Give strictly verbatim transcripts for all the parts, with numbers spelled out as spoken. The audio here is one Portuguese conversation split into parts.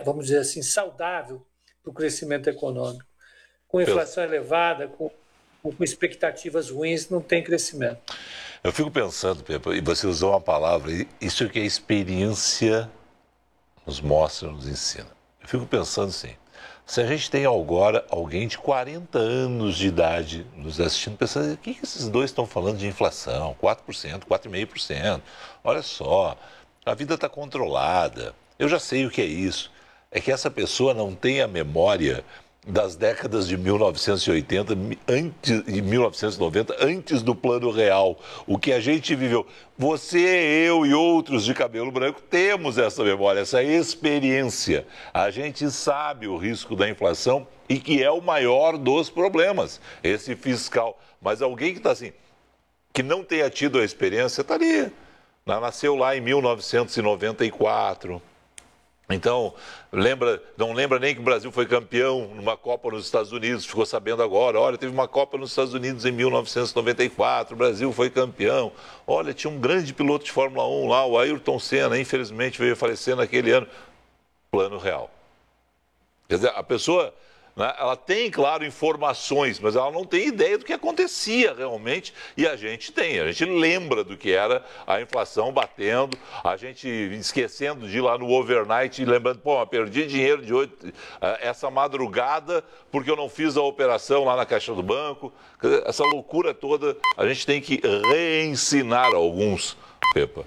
vamos dizer assim, saudável para o crescimento econômico. Com inflação eu... elevada, com, com expectativas ruins, não tem crescimento. Eu fico pensando, Pepa, e você usou uma palavra, isso que a experiência nos mostra, nos ensina. Eu fico pensando assim, se a gente tem agora alguém de quarenta anos de idade nos assistindo, pensando, o que, que esses dois estão falando de inflação? quatro por cento, quatro vírgula cinco por cento. Olha só, a vida está controlada. Eu já sei o que é isso. É que essa pessoa não tem a memória das décadas de mil novecentos e oitenta antes, e mil novecentos e noventa, antes do Plano Real. O que a gente viveu. Você, eu e outros de cabelo branco temos essa memória, essa experiência. A gente sabe o risco da inflação e que é o maior dos problemas, esse fiscal. Mas alguém que está assim, que não tenha tido a experiência, está ali. Nasceu lá em mil novecentos e noventa e quatro. Então, lembra, não lembra nem que o Brasil foi campeão numa Copa nos Estados Unidos, ficou sabendo agora, olha, teve uma Copa nos Estados Unidos em mil novecentos e noventa e quatro, o Brasil foi campeão. Olha, tinha um grande piloto de Fórmula um lá, o Ayrton Senna, infelizmente veio a falecer naquele ano. Plano Real. Quer dizer, a pessoa, né, ela tem, claro, informações, mas ela não tem ideia do que acontecia realmente, e a gente tem, a gente lembra do que era a inflação batendo, a gente esquecendo de ir lá no overnight e lembrando, pô, eu perdi dinheiro de hoje, essa madrugada porque eu não fiz a operação lá na caixa do banco. Quer dizer, essa loucura toda, a gente tem que reensinar alguns, Pepa.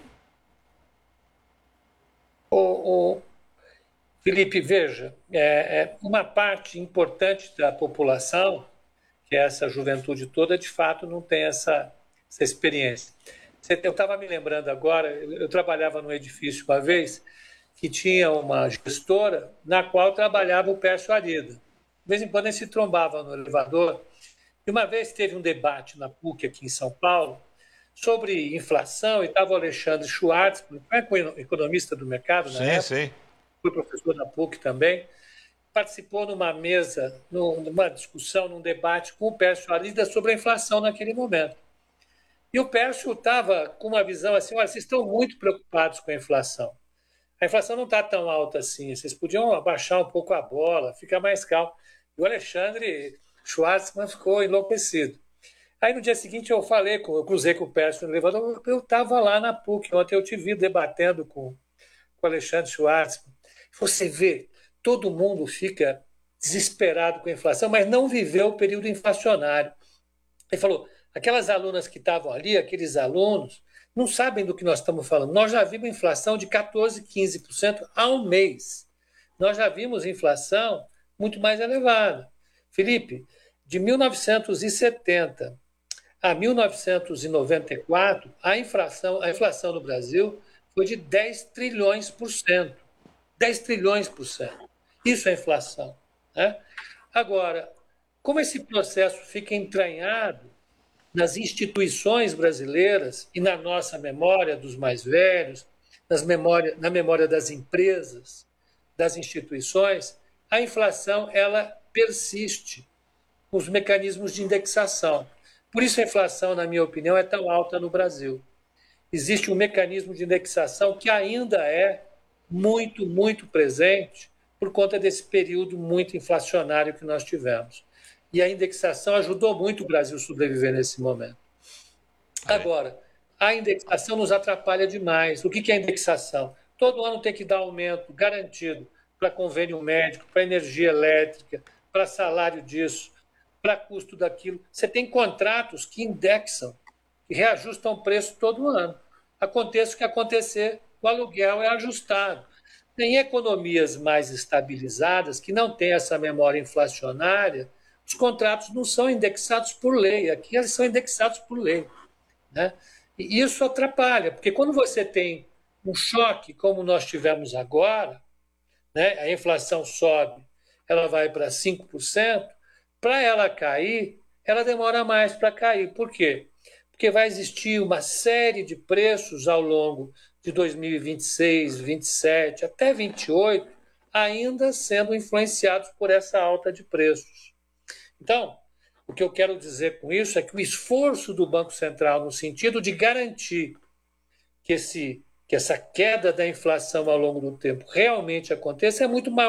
O, o... Felipe, veja, é, é uma parte importante da população, que é essa juventude toda, de fato não tem essa, essa experiência. Eu estava me lembrando agora, eu trabalhava num edifício uma vez que tinha uma gestora na qual trabalhava o Pércio Arida. De vez em quando ele se trombava no elevador. E uma vez teve um debate na P U C aqui em São Paulo sobre inflação, e estava o Alexandre Schwartz, economista do mercado na sim, época. Sim, sim. Foi professor da P U C também, participou numa mesa, numa discussão, num debate com o Pércio Arida sobre a inflação naquele momento. E o Pércio estava com uma visão assim, olha, vocês estão muito preocupados com a inflação. A inflação não está tão alta assim, vocês podiam abaixar um pouco a bola, ficar mais calmo. E o Alexandre Schwartzman ficou enlouquecido. Aí no dia seguinte eu falei, com, eu cruzei com o Pércio no elevador, eu estava lá na P U C, ontem eu te vi debatendo com, com o Alexandre Schwartzman. Você vê, todo mundo fica desesperado com a inflação, mas não viveu o período inflacionário. Ele falou, aquelas alunas que estavam ali, aqueles alunos, não sabem do que nós estamos falando. Nós já vimos inflação de quatorze, quinze por cento ao mês. Nós já vimos inflação muito mais elevada. Felipe, de mil novecentos e setenta a mil novecentos e noventa e quatro, a inflação, a inflação no Brasil foi de dez trilhões por cento. dez trilhões por cento. Isso é inflação. Né? Agora, como esse processo fica entranhado nas instituições brasileiras e na nossa memória dos mais velhos, nas memória, na memória das empresas, das instituições, a inflação ela persiste com os mecanismos de indexação. Por isso a inflação, na minha opinião, é tão alta no Brasil. Existe um mecanismo de indexação que ainda é muito, muito presente por conta desse período muito inflacionário que nós tivemos. E a indexação ajudou muito o Brasil a sobreviver nesse momento. Agora, a indexação nos atrapalha demais. O que é indexação? Todo ano tem que dar aumento garantido para convênio médico, para energia elétrica, para salário disso, para custo daquilo. Você tem contratos que indexam, que reajustam o preço todo ano. Aconteça o que acontecer, o aluguel é ajustado. Em economias mais estabilizadas, que não têm essa memória inflacionária, os contratos não são indexados por lei. Aqui eles são indexados por lei. Né? E isso atrapalha, porque quando você tem um choque como nós tivemos agora, né, a inflação sobe, ela vai para cinco por cento, para ela cair, ela demora mais para cair. Por quê? Porque vai existir uma série de preços ao longo de dois mil e vinte e seis, vinte e sete, até vinte e oito, ainda sendo influenciados por essa alta de preços. Então, o que eu quero dizer com isso é que o esforço do Banco Central no sentido de garantir que, esse, que essa queda da inflação ao longo do tempo realmente aconteça é muito maior